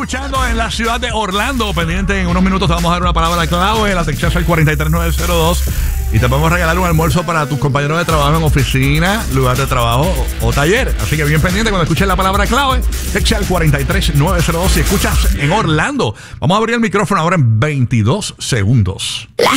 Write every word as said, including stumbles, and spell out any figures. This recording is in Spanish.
escuchando en la ciudad de Orlando. Pendiente, en unos minutos te vamos a dar una palabra clave. La textura es el cuatro tres nueve cero dos. Y te podemos regalar un almuerzo para tus compañeros de trabajo en oficina, lugar de trabajo o, o taller. Así que bien pendiente cuando escuches la palabra clave. Textura al cuatro tres nueve cero dos si escuchas en Orlando. Vamos a abrir el micrófono ahora en veintidós segundos. La